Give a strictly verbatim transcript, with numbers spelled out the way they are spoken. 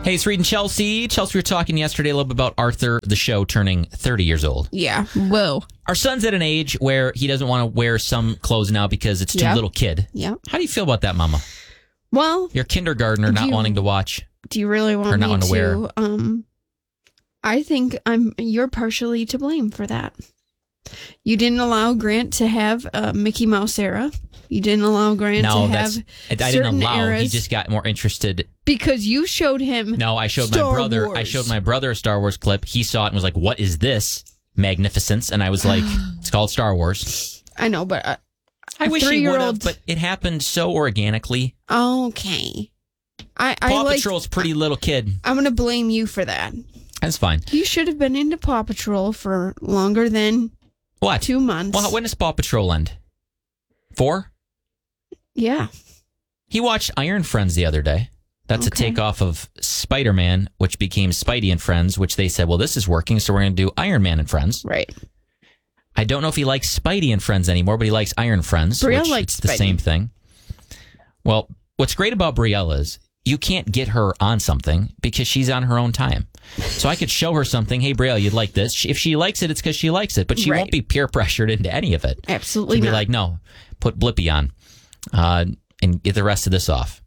Hey, it's Reed and Chelsea. Chelsea, we were talking yesterday a little bit about Arthur, the show, turning thirty years old. Yeah. Whoa. Our son's at an age where he doesn't want to wear some clothes now because it's too Yep. little kid. Yeah. How do you feel about that, Mama? Well, You're a kindergartner not you- wanting to watch. do you really want Or not me want to to? wear. Um, I think I'm. You're partially to blame for that. You didn't allow Grant to have a Mickey Mouse era. You didn't allow Grant No, to that's. have I I didn't certain allow. eras He just got more interested. because you showed him. No, I showed Star my brother. Wars. I showed my brother a Star Wars clip. He saw it and was like, "What is this magnificence?" And I was like, "It's called Star Wars." I know, but uh, I a wish he would have, three-year-old- but it happened so organically. okay. I I Paw like. Patrol's pretty little kid. I'm gonna blame you for that. That's fine. You should have been into Paw Patrol for longer than What? two months. Well, when does Paw Patrol end? Four? Yeah. He watched Iron Friends the other day. That's Okay. a takeoff of Spider-Man, which became Spidey and Friends, which they said, well, this is working, so we're going to do Iron Man and Friends. Right. I don't know if he likes Spidey and Friends anymore, but he likes Iron Friends, Brielle which likes it's the Spidey. same thing. Well, what's great about Brielle is you can't get her on something because she's on her own time. So I could show her something. Hey, Brielle, you'd like this. She- If she likes it, it's because she likes it, but she Right. won't be peer pressured into any of it. Absolutely She'll be not. like, no, put Blippi on uh, and get the rest of this off.